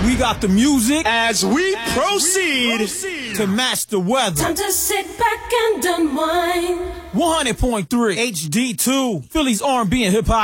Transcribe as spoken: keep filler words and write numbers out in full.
We got the music as we proceed, proceed to match the weather. Time to sit back and unwind. one hundred point three H D two, Philly's R and B and hip hop.